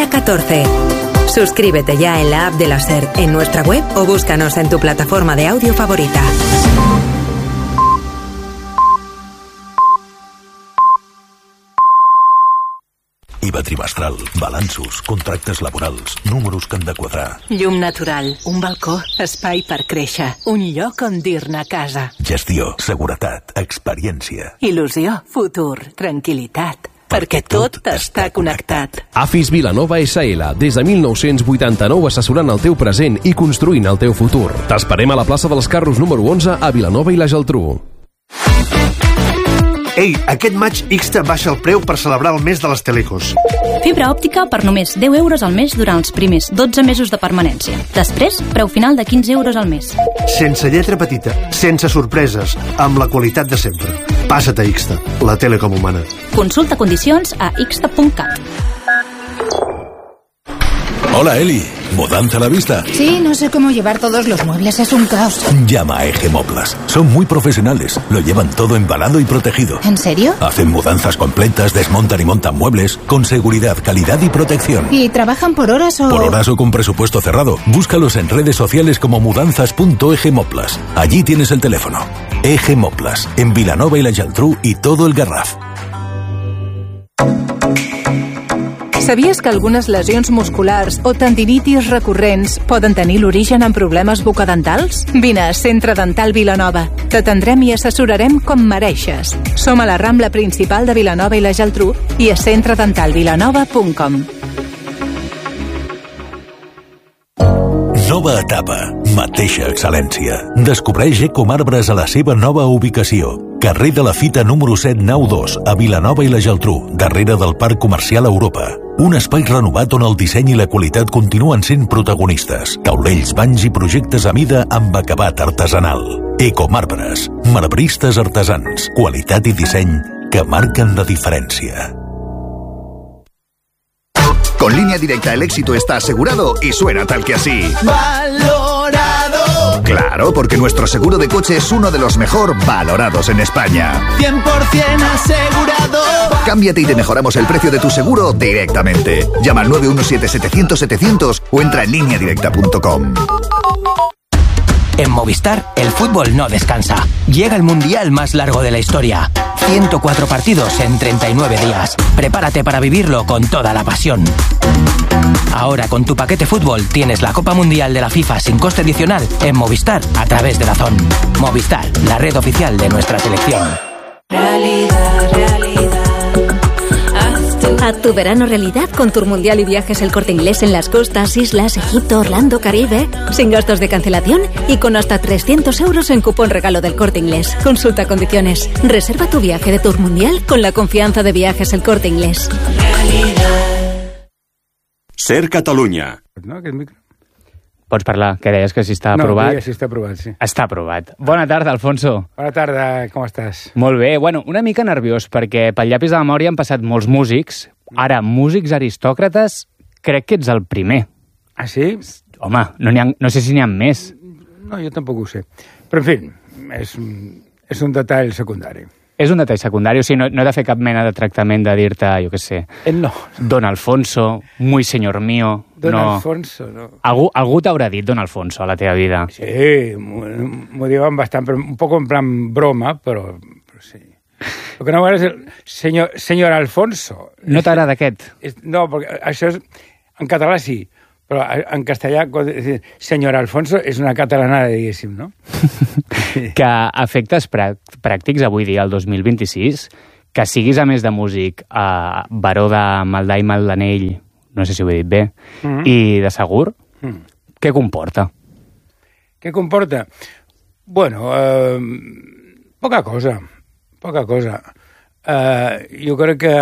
14. Suscríbete ya en la app de la SER, en nuestra web o búscanos en tu plataforma de audio favorita. IVA trimestral, balanços, contractes laborals, números que han de quadrar. Llum natural, un balcó, espai per créixer, un lloc on dir-ne casa. Gestió, seguretat, experiència. Il·lusió, futur, tranquil·litat. Perquè tot està connectat. AFIS Vilanova SL, des de 1989 assessorant el teu present i construint el teu futur. T'esperem a la plaça dels Carros número 11 a Vilanova i la Geltrú. Ei, aquest maig Ixta baixa el preu per celebrar el mes de les telecos. Fibra òptica per només 10 euros al mes durant els primers 12 mesos de permanència. Després, preu final de 15 euros al mes. Sense lletra petita, sense sorpreses, amb la qualitat de sempre. Passa't a Ixta, la tele com humana. Consulta condicions a ixta.cat. Hola, Eli. ¿Mudanza a la vista? Sí, no sé cómo llevar todos los muebles, es un caos. Llama a Eje Moplas. Son muy profesionales. Lo llevan todo embalado y protegido. ¿En serio? Hacen mudanzas completas, desmontan y montan muebles con seguridad, calidad y protección. ¿Y trabajan por horas o...? Por horas o con presupuesto cerrado. Búscalos en redes sociales como mudanzas.egemoplas. Allí tienes el teléfono. Eje Moplas, en Vilanova y la Geltrú y todo el Garraf. Sabies que algunes lesions musculars o tendinitis recurrents poden tenir l'origen en problemes bucodentals? Vine a Centre Dental Vilanova. T'atendrem i assessorarem com mereixes. Som a la Rambla principal de Vilanova i la Geltrú i a centredentalvilanova.com. Nova etapa, mateixa excel·lència. Descobreix Ecomarbres a la seva nova ubicació. Carrer de la Fita número 7, nau 2, a Vilanova i la Geltrú, darrere del Parc Comercial Europa. Un espai renovat on el disseny i la qualitat continuen sent protagonistes. Taulells, banys i projectes a mida amb acabat artesanal. Ecomarbres, marbristes artesans, qualitat i disseny que marquen la diferència. Con Línea Directa el éxito está asegurado y suena tal que así. ¡Valorado! Claro, porque nuestro seguro de coche es uno de los mejor valorados en España. 100% asegurado. Cámbiate y te mejoramos el precio de tu seguro directamente. Llama al 917-700-700 o entra en lineadirecta.com. En Movistar, el fútbol no descansa. Llega el mundial más largo de la historia. 104 partidos en 39 días. Prepárate para vivirlo con toda la pasión. Ahora con tu paquete fútbol tienes la Copa Mundial de la FIFA sin coste adicional en Movistar a través de DAZN. Movistar, la red oficial de nuestra selección. Realidad, realidad. Haz tu verano realidad con Tour Mundial y Viajes El Corte Inglés en las costas, islas, Egipto, Orlando, Caribe, sin gastos de cancelación y con hasta 300 euros en cupón regalo del Corte Inglés. Consulta condiciones. Reserva tu viaje de Tour Mundial con la confianza de Viajes El Corte Inglés. SER Catalunya. No, aquest micro. Pots parlar, que deies que si està aprovat. No, sí, està aprovat, sí. Està aprovat. Bona tarda, Alfonso. Bona tarda, com estàs? Molt bé. Bueno, una mica nerviós, perquè pel llapis de memòria han passat molts músics. Ara, músics aristòcrates, crec que ets el primer. Ah, sí? Home, no sé si n'hi ha més. No, jo tampoc ho sé. Però, en fi, és un detall secundari. És un detall secundari, o sigui, no he de fer cap mena de tractament de dir-te, jo què sé... No. Don Alfonso, muy señor mío... Don Alfonso, no. Algú t'haurà dit Don Alfonso a la teva vida. Sí, m'ho diuen bastant, però un poc en plan broma, però sí. El que no m'agrada és el senyor Alfonso. No t'agrada aquest? No, perquè això és... En català sí, però en castellà, senyor Alfonso és una catalanada, diguéssim, no? Que a efectes pràctics, avui dia, el 2026, que siguis, a més de músic, baró de Maldà i Maldanell, no sé si ho he dit bé, i de Segur, què comporta? Què comporta? Bueno, poca cosa. Jo crec que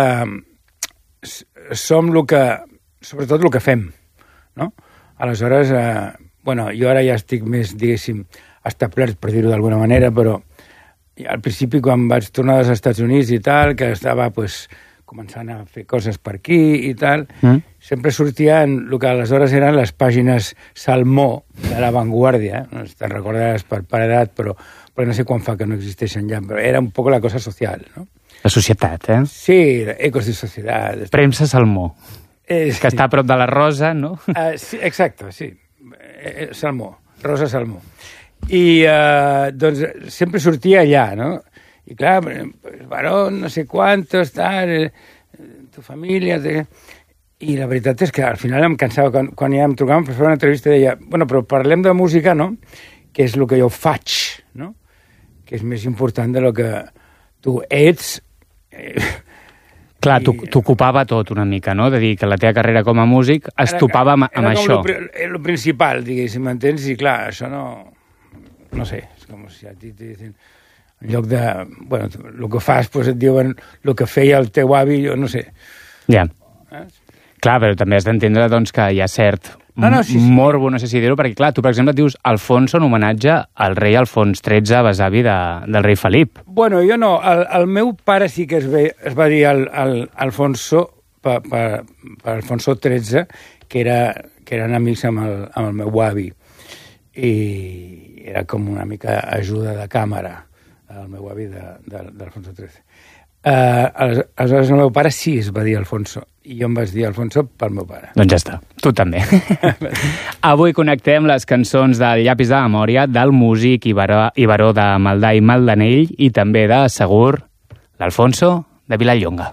som sobretot el que fem, no? Aleshores, jo ara ja estic més, diguéssim, establert, per dir-ho d'alguna manera, però al principi, quan vaig tornar dels Estats Units i tal, que estava començant a fer coses per aquí i tal, sempre sortien el que aleshores eren les pàgines Salmó de La Vanguardia, no te'n recordaràs per edat, però no sé quan fa que no existeixen ja, però era un poc la cosa social, no? La societat, eh? Sí, Ecos de Societat. Premsa Salmó. Que està a prop de la Rosa, no? Sí, exacte, sí. Salmó, Rosa Salmó. I doncs sempre sortia allà, no? I clar, varón, no sé quantos, tal, tu família... I la veritat és que al final em cansava, quan ja em trucaven per fer una entrevista, deia, bueno, però parlem de música, no? Que és el que jo faig, no? Que és més important de lo que tu ets. Clar, t'ocupava tot una mica, no? De dir que la teva carrera com a músic es topava amb això. Era el principal, diguéssim, m'entens? I clar, això no... No sé, és com si a ti te dicen... En lloc de... Bueno, el que fas, doncs et diuen el que feia el teu avi, jo no sé. Ja. Clar, però també has d'entendre doncs, que hi ha cert morbo, no sé si dir-ho, perquè clar, tu per exemple et dius Alfonso en homenatge al rei Alfons XIII, besavi del rei Felip. Bueno, jo no, el meu pare sí que es va dir Alfonso per Alfonso XIII, que eren amics amb el meu avi, i era com una mica ajuda de càmera el meu avi d'Alfonso XIII. Aleshores el meu pare sí es va dir Alfonso i jo em vaig dir Alfonso pel meu pare. Doncs ja està, tu també. Avui connectem les cançons del Llapis de Memòria del músic i baró de Maldà i Maldanell i també de Segur, l'Alfonso de Vilallonga.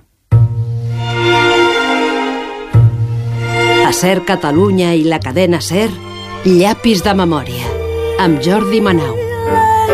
A SER Catalunya i la cadena SER, Llapis de Memòria amb Jordi Manau.